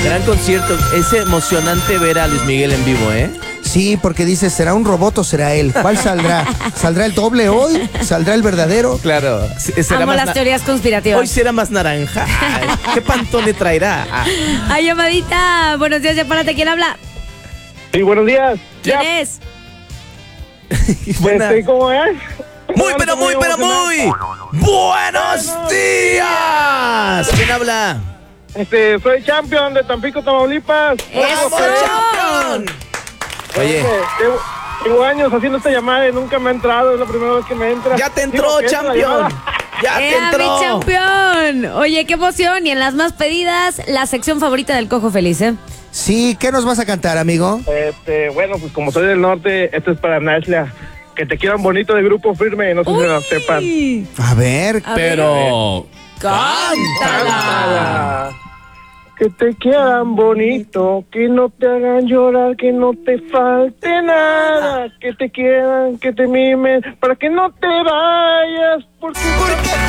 Gran concierto. Es emocionante ver a Luis Miguel en vivo, ¿eh? Sí, porque dice, ¿será un robot o será él? ¿Cuál saldrá? ¿Saldrá el doble hoy? ¿Saldrá el verdadero? Claro. Amo las teorías conspirativas. Hoy será más naranja. Ay, ¿qué pantone traerá? Ay, llamadita. Buenos días, Chapalante. ¿Quién habla? Sí, buenos días. ¿Quién Ya, es? Buena. ¿Cómo es? Muy, pero muy, pero muy. ¡Buenos días! ¿Quién habla? Soy champion de Tampico, Tamaulipas. ¡Eso! ¡Campeón! Oye, Llevo años haciendo esta llamada y nunca me ha entrado. Es la primera vez que me entra. ya te entró, Digo, ¿qué es la champion. llamada? Ya te ¡Ea, mi entró. campeón! Oye, qué emoción. Y en las más pedidas, la sección favorita del Cojo Feliz, ¿eh? Sí, ¿qué nos vas a cantar, amigo? Bueno, pues como soy del norte, esto es para Nashla. Que te quieran bonito de Grupo Firme, no sé si la sepan. Uy. A ver. A Pero... ¡Cántala! Que te quieran bonito, que no te hagan llorar, que no te falte nada, que te quieran, que te mimen, para que no te vayas, porque